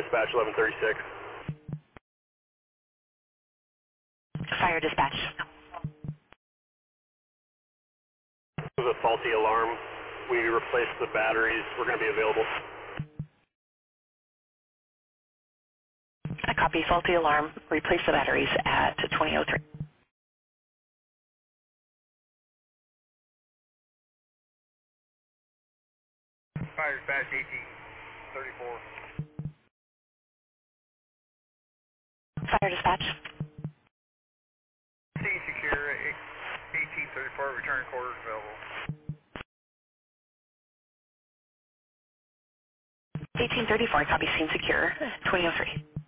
dispatch 1136. Fire dispatch. It was a faulty alarm. We replaced the batteries. We're going to be available. I copy faulty alarm. Replace the batteries at 2003. Fire dispatch 1834. Fire dispatch. C secure 1834. Return quarters available. 1834. Copy scene secure. 2003.